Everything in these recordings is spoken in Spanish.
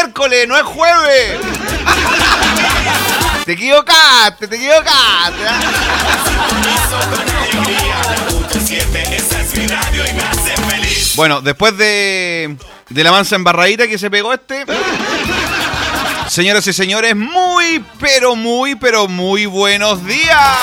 miércoles, no es jueves. Te equivocaste. Bueno, después de la mansa embarradita que se pegó señoras y señores, muy buenos días.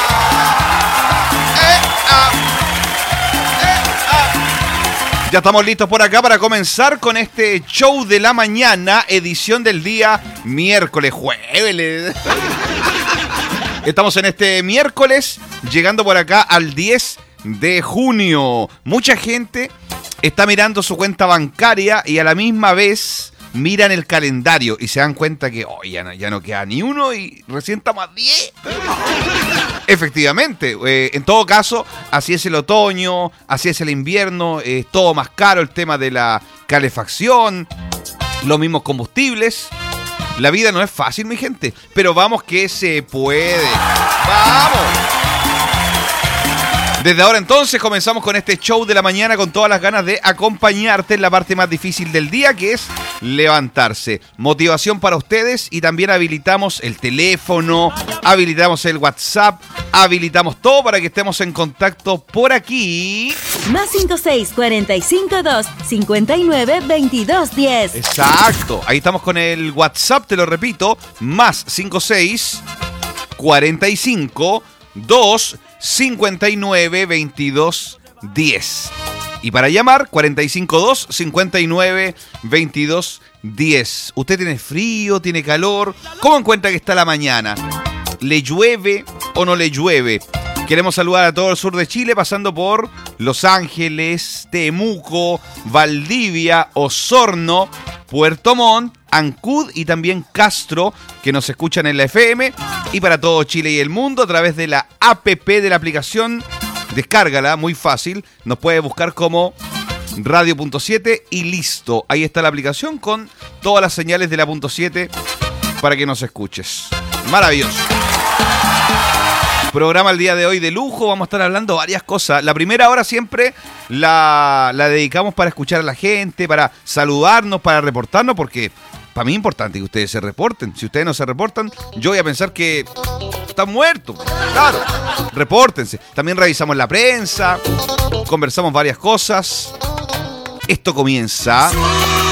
Ya estamos listos por acá para comenzar con este show de la mañana, edición del día miércoles, jueves. Estamos en este miércoles, llegando por acá al 10 de junio. Mucha gente está mirando su cuenta bancaria y a la misma vez miran el calendario y se dan cuenta que ya no queda ni uno y recién estamos a 10. Efectivamente, en todo caso, así es el otoño, así es el invierno, es todo más caro, el tema de la calefacción, los mismos combustibles. La vida no es fácil, mi gente, pero vamos que se puede. ¡Vamos! Desde ahora entonces comenzamos con este show de la mañana con todas las ganas de acompañarte en la parte más difícil del día, que es levantarse. Motivación para ustedes y también habilitamos el teléfono, habilitamos el WhatsApp, habilitamos todo para que estemos en contacto por aquí. Más 56-452-59-2210. Exacto, ahí estamos con el WhatsApp, te lo repito, más 56-259-2210. Y para llamar, 452-59-2210. ¿Usted tiene frío, tiene calor? ¿Cómo encuentra que está la mañana? ¿Le llueve o no le llueve? Queremos saludar a todo el sur de Chile, pasando por Los Ángeles, Temuco, Valdivia, Osorno, Puerto Montt, Ancud y también Castro, que nos escuchan en la FM. Y para todo Chile y el mundo a través de la APP de la aplicación. Descárgala, muy fácil. Nos puede buscar como Radio.7 y listo. Ahí está la aplicación con todas las señales de la .7 para que nos escuches. Maravilloso. Programa el día de hoy de lujo. Vamos a estar hablando varias cosas. La primera hora siempre la dedicamos para escuchar a la gente, para saludarnos, para reportarnos, porque para mí es importante que ustedes se reporten. Si ustedes no se reportan, yo voy a pensar que están muertos. Claro, repórtense. También revisamos la prensa, conversamos varias cosas. Esto comienza